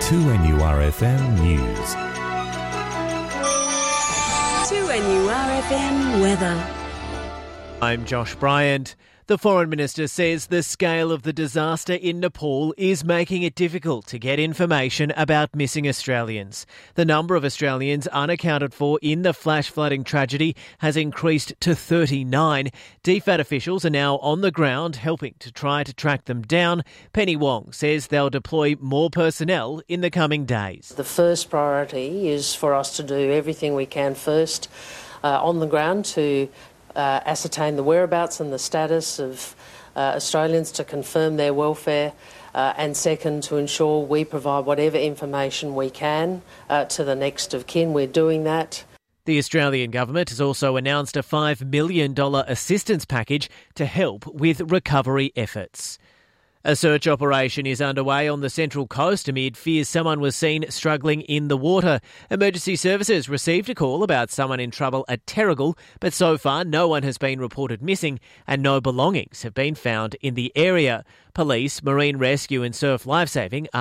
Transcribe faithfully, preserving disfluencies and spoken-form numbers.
two N U R F M News. two N U R F M weather. I'm Josh Bryant. The Foreign Minister says the scale of the disaster in Nepal is making it difficult to get information about missing Australians. The number of Australians unaccounted for in the flash flooding tragedy has increased to thirty-nine. D F A T officials are now on the ground helping to try to track them down. Penny Wong says they'll deploy more personnel in the coming days. The first priority is for us to do everything we can first uh, on the ground to Uh, ascertain the whereabouts and the status of uh, Australians, to confirm their welfare, uh, and second, to ensure we provide whatever information we can uh, to the next of kin. We're doing that. The Australian government has also announced a five million dollars assistance package to help with recovery efforts. A search operation is underway on the Central Coast amid fears someone was seen struggling in the water. Emergency services received a call about someone in trouble at Terrigal, but so far no one has been reported missing and no belongings have been found in the area. Police, Marine Rescue and Surf Lifesaving are